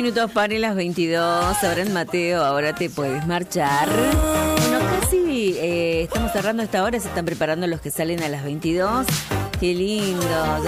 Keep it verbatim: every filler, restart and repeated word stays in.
minutos para las veintidós. Abraham Mateo, ahora te puedes marchar. Bueno, casi eh, estamos cerrando esta hora. Se están preparando los que salen a las veintidós. Qué lindo.